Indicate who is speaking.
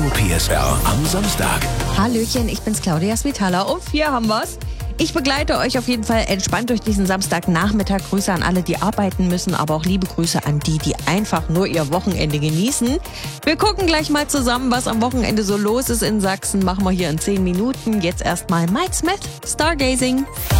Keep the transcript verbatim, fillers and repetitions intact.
Speaker 1: Uhr P S R am Samstag.
Speaker 2: Hallöchen, ich bin's Claudia Svitala. Um vier haben wir's. Ich begleite euch auf jeden Fall entspannt durch diesen Samstagnachmittag. Grüße an alle, die arbeiten müssen, aber auch liebe Grüße an die, die einfach nur ihr Wochenende genießen. Wir gucken gleich mal zusammen, was am Wochenende so los ist in Sachsen. Machen wir hier in zehn Minuten. Jetzt erstmal Mike Smith, Stargazing.